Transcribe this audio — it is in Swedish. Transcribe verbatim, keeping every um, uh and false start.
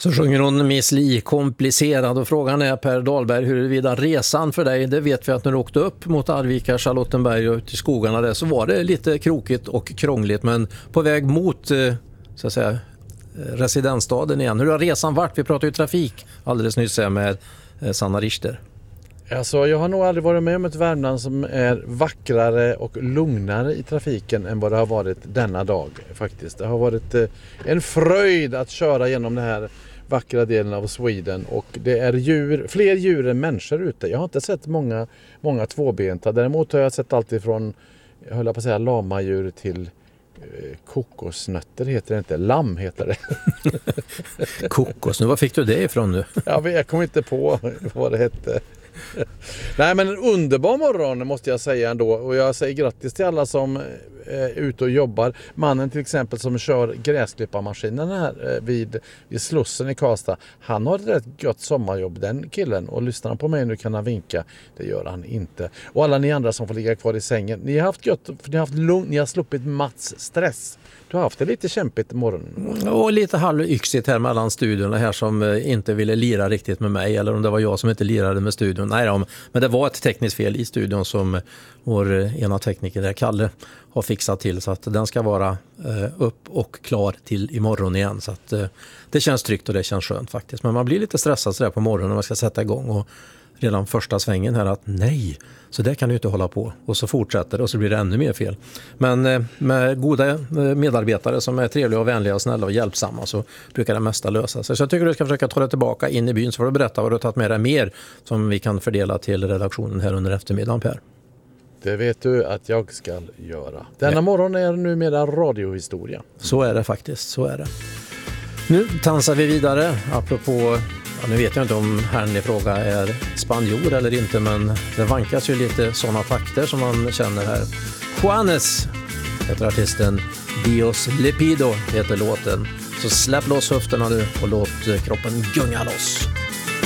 Så sjunger hon Miss Li, komplicerad, och frågan är, Per Dahlberg, huruvida resan för dig, det vet vi att när du åkte upp mot Arvika, Charlottenberg och ut i skogarna där, så var det lite krokigt och krångligt, men på väg mot så att säga residensstaden igen. Hur har resan varit? Vi pratade ju trafik alldeles nyss med Sanna Richter. Alltså, jag har nog aldrig varit med om ett Värmland som är vackrare och lugnare i trafiken än vad det har varit denna dag faktiskt. Det har varit eh, en fröjd att köra genom den här vackra delen av Sweden, och det är djur, fler djur än människor ute. Jag har inte sett många, många tvåbenta. Däremot har jag sett allt ifrån, jag höll på att säga, lamadjur till eh, kokosnötter heter det inte. Lamm heter det. Kokos, nu var fick du det ifrån nu? Ja, jag kom inte på vad det hette. Nej, men en underbar morgon måste jag säga ändå, och jag säger grattis till alla som är ute och jobbar. Mannen till exempel som kör gräsklipparmaskinen här vid, vid Slussen i Karlstad, han har ett rätt gott sommarjobb, den killen, och lyssnar han på mig nu kan han vinka. Det gör han inte. Och alla ni andra som får ligga kvar i sängen, ni har haft gott, för ni har haft lugn, ni har sluppit Mats stress. Du har haft det lite kämpigt imorgon. Och lite halvyxigt här mellan studiorna här, som inte ville lira riktigt med mig, eller om det var jag som inte lirade med studion. Nej då, men det var ett tekniskt fel i studion som vår ena tekniker där, Kalle, har fixat till, så att den ska vara upp och klar till imorgon igen. Så att det känns tryggt och det känns skönt faktiskt. Men man blir lite stressad så där på morgonen när man ska sätta igång, och redan första svängen här att nej, så det kan du inte hålla på. Och så fortsätter det och så blir det ännu mer fel. Men med goda medarbetare som är trevliga och vänliga och snälla och hjälpsamma, så brukar det mesta lösa sig. Så jag tycker du ska försöka ta dig tillbaka in i byn, så får du berätta vad du har tagit med dig mer som vi kan fördela till redaktionen här under eftermiddagen, Per. Det vet du att jag ska göra. Denna ja. morgon är numera radiohistoria. Så är det faktiskt, så är det. Nu tansar vi vidare, apropå... Ja, nu vet jag inte om herrn i fråga är spanjor eller inte, men det vankas ju lite sådana takter som man känner här. Juanes heter artisten, Dios Le Pido heter låten. Så släpp loss höfterna nu och låt kroppen gunga loss.